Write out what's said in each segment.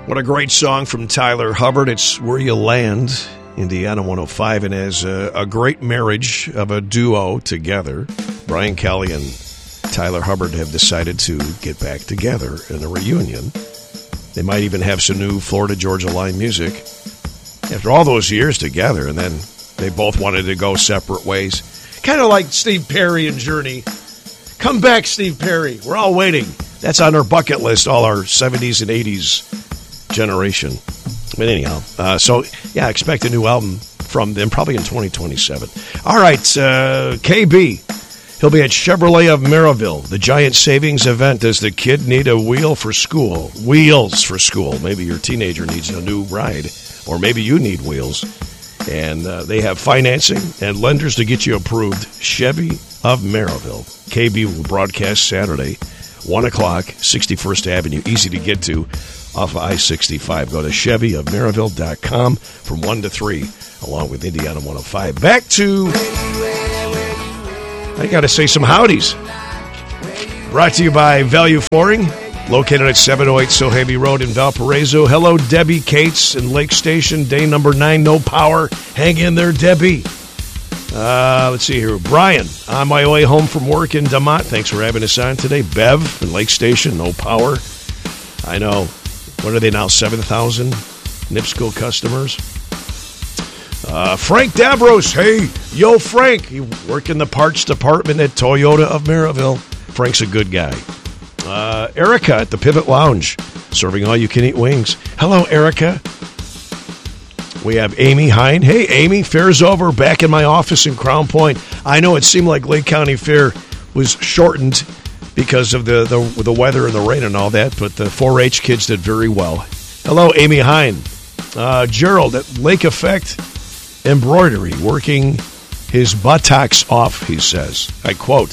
What a great song from Tyler Hubbard. It's Where You Land, Indiana 105, and as a great marriage of a duo together, Brian Kelly and Tyler Hubbard have decided to get back together in a reunion. They might even have some new Florida Georgia Line music after all those years together, and then they both wanted to go separate ways. Kind of like Steve Perry and Journey. Come back, Steve Perry. We're all waiting. That's on our bucket list, all our 70s and 80s generation. But anyhow, expect a new album from them probably in 2027. All right, KB. He'll be at Chevrolet of Maryville, the Giant Savings event. Does the kid need a wheel for school? Wheels for school. Maybe your teenager needs a new ride, or maybe you need wheels. And they have financing and lenders to get you approved. Chevy of Maryville. KB will broadcast Saturday, 1 o'clock, 61st Avenue. Easy to get to off of I-65. Go to ChevyofMaryville.com from 1 to 3, along with Indiana 105. Back to, I got to say some howdies. Brought to you by Value Flooring, located at 708 Sohabe Road in Valparaiso. Hello, Debbie Cates in Lake Station. Day number 9, no power. Hang in there, Debbie. Let's see here. Brian, on my way home from work in DeMont. Thanks for having us on today. Bev in Lake Station, no power. I know. What are they now, 7,000 NIPSCO customers? Frank Davros. Hey, yo, Frank. You work in the parts department at Toyota of Maryville. Frank's a good guy. Erica at the Pivot Lounge, serving all-you-can-eat wings. Hello, Erica. We have Amy Hine. Hey, Amy, fair's over. Back in my office in Crown Point. I know it seemed like Lake County Fair was shortened because of the weather and the rain and all that, but the 4-H kids did very well. Hello, Amy Hine. Gerald at Lake Effect Embroidery, working his buttocks off, he says. I quote.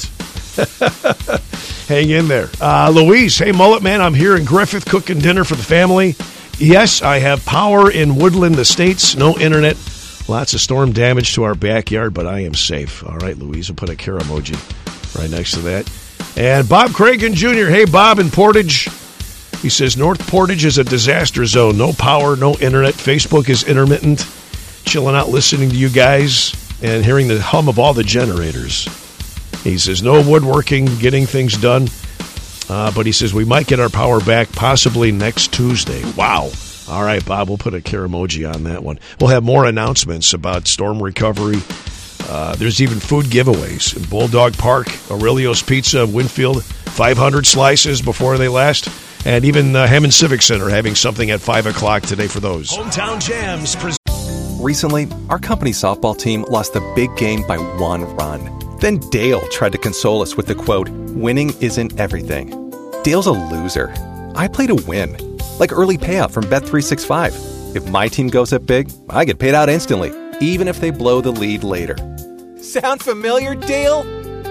Hang in there. Louise, hey, Mullet Man, I'm here in Griffith cooking dinner for the family. Yes, I have power in Woodland Estates, no internet. Lots of storm damage to our backyard, but I am safe. All right, Louise, I'll put a care emoji right next to that. And Bob Cragen Jr., hey, Bob in Portage. He says, North Portage is a disaster zone. No power, no internet. Facebook is intermittent. Chilling out listening to you guys and hearing the hum of all the generators. He says, no woodworking, getting things done. But he says, we might get our power back possibly next Tuesday. Wow. All right, Bob, we'll put a care emoji on that one. We'll have more announcements about storm recovery. There's even food giveaways in Bulldog Park, Aurelio's Pizza, Winfield, 500 slices before they last. And even Hammond Civic Center having something at 5 o'clock today for those. Hometown Jams. Recently, our company softball team lost the big game by 1 run. Then Dale tried to console us with the quote, winning isn't everything. Dale's a loser. I play to win. Like early payout from Bet365. If my team goes up big, I get paid out instantly, even if they blow the lead later. Sound familiar, Dale?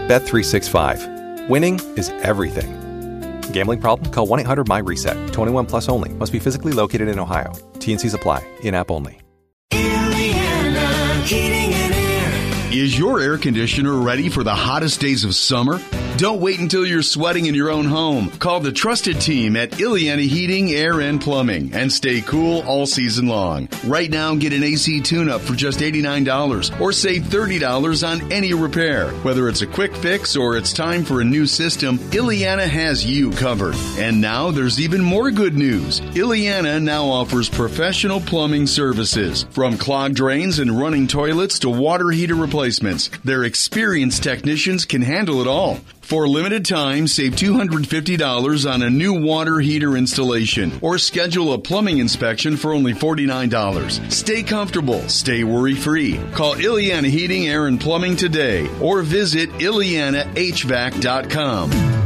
Bet365. Winning is everything. Gambling problem? Call 1-800-MY-RESET. 21 plus only. Must be physically located in Ohio. T&Cs apply. In-app only. Indiana Heating and Air. Is your air conditioner ready for the hottest days of summer? Don't wait until you're sweating in your own home. Call the trusted team at Ileana Heating, Air, and Plumbing and stay cool all season long. Right now, get an AC tune-up for just $89 or save $30 on any repair. Whether it's a quick fix or it's time for a new system, Ileana has you covered. And now there's even more good news. Ileana now offers professional plumbing services. From clogged drains and running toilets to water heater replacements, their experienced technicians can handle it all. For a limited time, save $250 on a new water heater installation or schedule a plumbing inspection for only $49. Stay comfortable. Stay worry-free. Call Ileana Heating, Air, and Plumbing today or visit IleanaHVAC.com.